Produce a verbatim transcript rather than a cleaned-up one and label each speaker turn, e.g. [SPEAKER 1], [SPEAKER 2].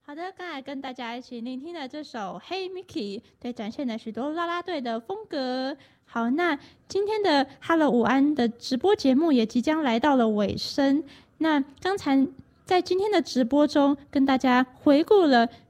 [SPEAKER 1] 好的，刚才跟大家一起聆听了这首《Hey Mickey》，对，展现了许多啦啦队的风格。好，那今天的 Hello 午安的直播节目也即将来到了尾声。那刚才在今天的直播中，跟大家回顾了